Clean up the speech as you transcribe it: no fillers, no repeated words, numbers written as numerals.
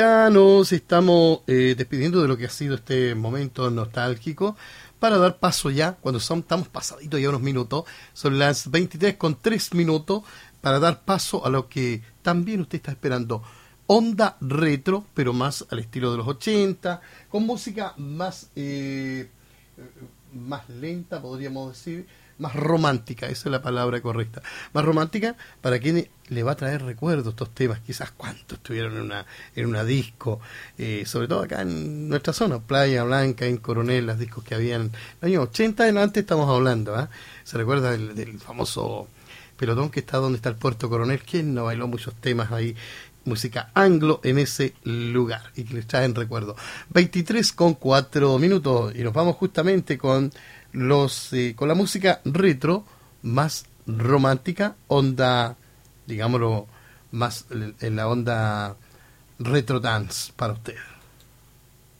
Ya nos estamos despidiendo de lo que ha sido este momento nostálgico para dar paso ya, cuando estamos pasaditos ya unos minutos, son las 23:03, para dar paso a lo que también usted está esperando. Onda retro, pero más al estilo de los 80, con música más lenta, podríamos decir, más romántica, esa es la palabra correcta, más romántica, para quien le va a traer recuerdos estos temas, quizás cuántos estuvieron en una disco, sobre todo acá en nuestra zona, Playa Blanca, en Coronel, las discos que habían en los años 80 adelante estamos hablando, ¿eh? Se recuerda del famoso pelotón que está donde está el Puerto Coronel, quien no bailó muchos temas ahí, música anglo en ese lugar, y que les traen recuerdo. 23:04, y nos vamos justamente con con la música retro más romántica, onda, digámoslo, más en la onda retro dance para ustedes.